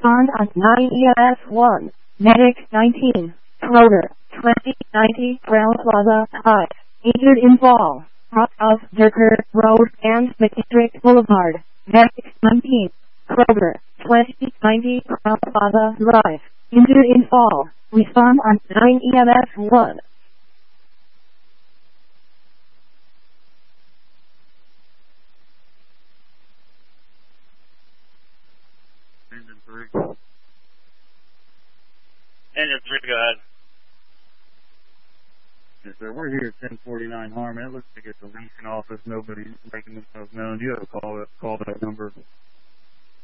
Respond on 9 EMS 1. Medic 19. Kroger 2090 Brown Plaza High. Injured in fall. Cross of Durker Road and McDistrict Boulevard. Medic 19. Kroger 2090 Brown Plaza Drive. Injured in fall. Respond on 9 EMS 1. Engine 3, go ahead. Yes, sir. We're here at 1049 Harmon. It looks like it's a leasing office. Nobody's making themselves known. Do you have a call that number?